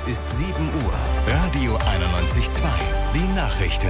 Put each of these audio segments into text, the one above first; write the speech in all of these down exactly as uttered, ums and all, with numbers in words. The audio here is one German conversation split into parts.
ist sieben Uhr. Radio einundneunzig Komma zwei. Die Nachrichten.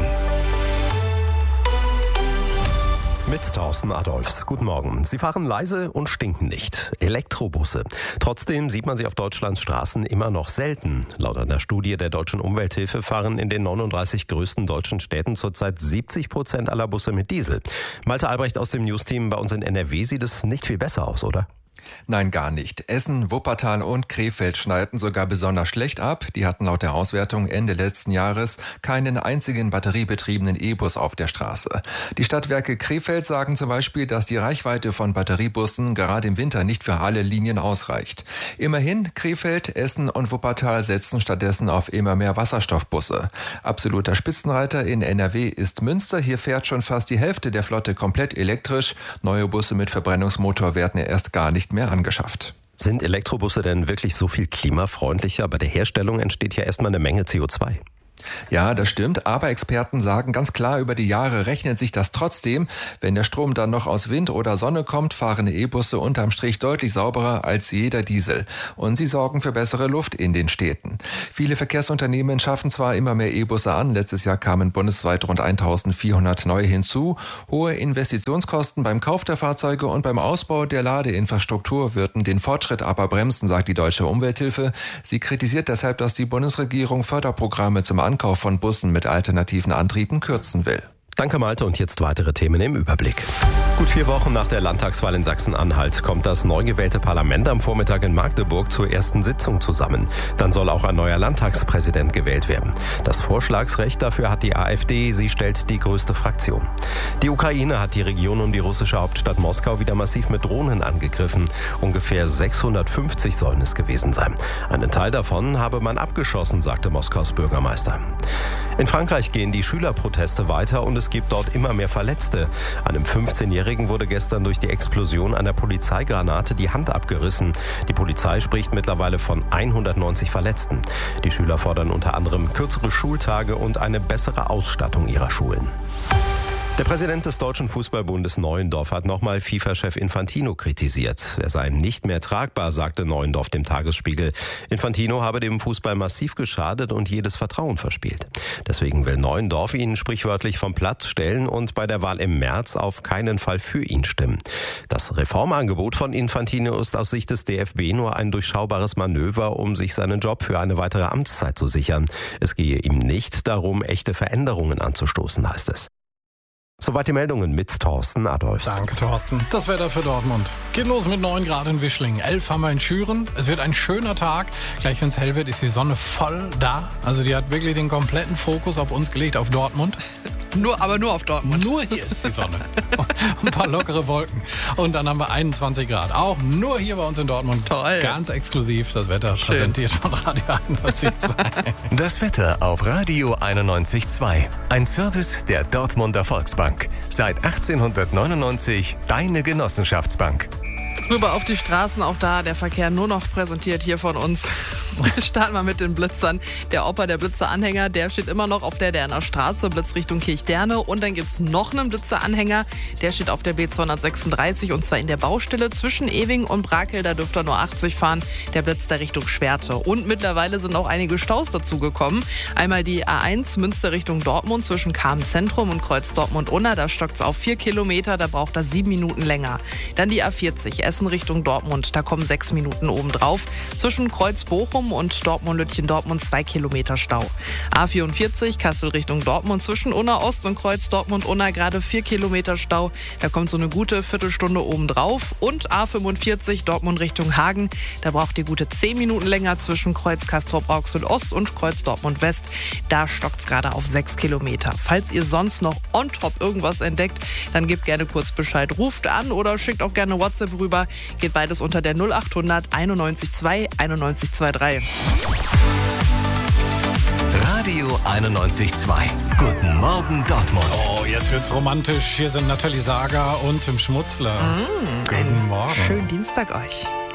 Mit Thorsten Adolfs. Guten Morgen. Sie fahren leise und stinken nicht. Elektrobusse. Trotzdem sieht man sie auf Deutschlands Straßen immer noch selten. Laut einer Studie der Deutschen Umwelthilfe fahren in den neununddreißig größten deutschen Städten zurzeit siebzig Prozent aller Busse mit Diesel. Malte Albrecht aus dem Newsteam bei uns in N R W sieht es nicht viel besser aus, oder? Nein, gar nicht. Essen, Wuppertal und Krefeld schneiden sogar besonders schlecht ab. Die hatten laut der Auswertung Ende letzten Jahres keinen einzigen batteriebetriebenen E-Bus auf der Straße. Die Stadtwerke Krefeld sagen zum Beispiel, dass die Reichweite von Batteriebussen gerade im Winter nicht für alle Linien ausreicht. Immerhin, Krefeld, Essen und Wuppertal setzen stattdessen auf immer mehr Wasserstoffbusse. Absoluter Spitzenreiter in N R W ist Münster. Hier fährt schon fast die Hälfte der Flotte komplett elektrisch. Neue Busse mit Verbrennungsmotor werden erst gar nicht mehr angeschafft. Sind Elektrobusse denn wirklich so viel klimafreundlicher? Bei der Herstellung entsteht ja erstmal eine Menge C O zwei. Ja, das stimmt, aber Experten sagen ganz klar, über die Jahre rechnet sich das trotzdem. Wenn der Strom dann noch aus Wind oder Sonne kommt, fahren E-Busse unterm Strich deutlich sauberer als jeder Diesel. Und sie sorgen für bessere Luft in den Städten. Viele Verkehrsunternehmen schaffen zwar immer mehr E-Busse an, letztes Jahr kamen bundesweit rund eintausendvierhundert neue hinzu. Hohe Investitionskosten beim Kauf der Fahrzeuge und beim Ausbau der Ladeinfrastruktur würden den Fortschritt aber bremsen, sagt die Deutsche Umwelthilfe. Sie kritisiert deshalb, dass die Bundesregierung Förderprogramme zum Ankauf von Bussen mit alternativen Antrieben kürzen will. Danke Malte und jetzt weitere Themen im Überblick. Gut vier Wochen nach der Landtagswahl in Sachsen-Anhalt kommt das neu gewählte Parlament am Vormittag in Magdeburg zur ersten Sitzung zusammen. Dann soll auch ein neuer Landtagspräsident gewählt werden. Das Vorschlagsrecht dafür hat die AfD, sie stellt die größte Fraktion. Die Ukraine hat die Region um die russische Hauptstadt Moskau wieder massiv mit Drohnen angegriffen. Ungefähr sechshundertfünfzig sollen es gewesen sein. Einen Teil davon habe man abgeschossen, sagte Moskaus Bürgermeister. In Frankreich gehen die Schülerproteste weiter und es gibt dort immer mehr Verletzte. Einem fünfzehnjährigen wurde gestern durch die Explosion einer Polizeigranate die Hand abgerissen. Die Polizei spricht mittlerweile von hundertneunzig Verletzten. Die Schüler fordern unter anderem kürzere Schultage und eine bessere Ausstattung ihrer Schulen. Der Präsident des Deutschen Fußballbundes Neuendorf hat nochmal FIFA-Chef Infantino kritisiert. Er sei nicht mehr tragbar, sagte Neuendorf dem Tagesspiegel. Infantino habe dem Fußball massiv geschadet und jedes Vertrauen verspielt. Deswegen will Neuendorf ihn sprichwörtlich vom Platz stellen und bei der Wahl im März auf keinen Fall für ihn stimmen. Das Reformangebot von Infantino ist aus Sicht des D F B nur ein durchschaubares Manöver, um sich seinen Job für eine weitere Amtszeit zu sichern. Es gehe ihm nicht darum, echte Veränderungen anzustoßen, heißt es. Soweit die Meldungen mit Thorsten Adolfs. Danke, Thorsten. Das Wetter für Dortmund. Geht los mit neun Grad in Wischlingen. elf haben wir in Schüren. Es wird ein schöner Tag. Gleich, wenn es hell wird, ist die Sonne voll da. Also die hat wirklich den kompletten Fokus auf uns gelegt, auf Dortmund. Nur, aber nur auf Dortmund. Nur hier ist die Sonne. Ein paar lockere Wolken. Und dann haben wir einundzwanzig Grad. Auch nur hier bei uns in Dortmund. Toll. Ganz exklusiv das Wetter. Schön. Präsentiert von Radio einundneunzig Komma zwei. Das Wetter auf Radio einundneunzig Komma zwei. Ein Service der Dortmunder Volksbank. Seit achtzehnhundertneunundneunzig deine Genossenschaftsbank. Rüber auf die Straßen, auch da der Verkehr nur noch präsentiert hier von uns. Starten wir mit den Blitzern. Der Opa, der Blitzeranhänger, der steht immer noch auf der Derner Straße, Blitzrichtung Kirchderne. Und dann gibt's noch einen Blitzeranhänger, der steht auf der B zweihundertsechsunddreißig und zwar in der Baustelle zwischen Ewing und Brakel. Da dürft ihr nur achtzig fahren, der Blitz der Richtung Schwerte. Und mittlerweile sind auch einige Staus dazugekommen. Einmal die A eins Münster Richtung Dortmund zwischen Kamen Zentrum und Kreuz Dortmund-Unna. Da stockt's auf vier Kilometer, da braucht er sieben Minuten länger. Dann die A vierzig Essen Richtung Dortmund, da kommen sechs Minuten obendrauf. Zwischen Kreuz Bochum und Dortmund-Lütchen-Dortmund zwei Kilometer Stau. A vierundvierzig Kassel Richtung Dortmund zwischen Unna Ost und Kreuz Dortmund-Unna gerade vier Kilometer Stau. Da kommt so eine gute Viertelstunde obendrauf. Und A fünfundvierzig Dortmund Richtung Hagen, da braucht ihr gute zehn Minuten länger zwischen Kreuz Castrop-Rauxel Ost und Kreuz Dortmund West. Da stockt's gerade auf sechs Kilometer. Falls ihr sonst noch on top irgendwas entdeckt, dann gebt gerne kurz Bescheid. Ruft an oder schickt auch gerne WhatsApp rüber. Geht beides unter der null achthundert einundneunzig Komma zwei einundneunzig Komma drei. Radio einundneunzig Komma zwei. Guten Morgen Dortmund. Oh, jetzt wird's romantisch. Hier sind Nathalie Sager und Tim Schmutzler. Mm, Guten Morgen. Schönen Dienstag euch.